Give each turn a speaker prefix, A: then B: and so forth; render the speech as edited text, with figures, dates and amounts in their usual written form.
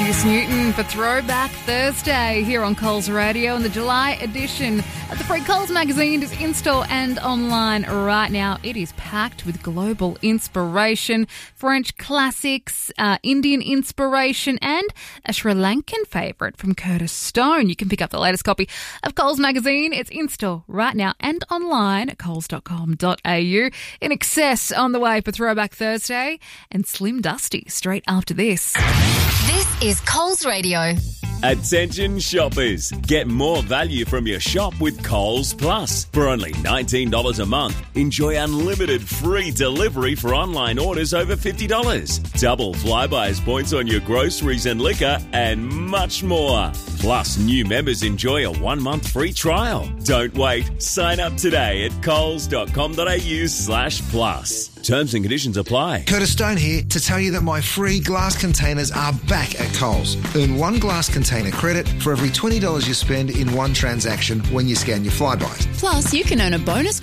A: Juice Newton for Throwback Thursday here on Coles Radio, and the July edition of the Free Coles magazine is in store and online right now. It is packed with global inspiration, French classics, Indian inspiration, and a Sri Lankan favourite from Curtis Stone. You can pick up the latest copy of Coles magazine. It's in store right now and online at coles.com.au. In excess on the way for Throwback Thursday, and Slim Dusty straight after this.
B: This is Coles Radio.
C: Attention shoppers, get more value from your shop with Coles Plus. For only $19 a month, enjoy unlimited free delivery for online orders over $50. Double Flybuys points on your groceries and liquor, and much more. Plus, new members enjoy a 1-month free trial. Don't wait. Sign up today at coles.com.au/plus. Terms and conditions apply.
D: Curtis Stone here to tell you that my free glass containers are back at Coles. Earn one glass container credit for every $20 you spend in one transaction when you scan your Flybuys.
B: Plus, you can earn a bonus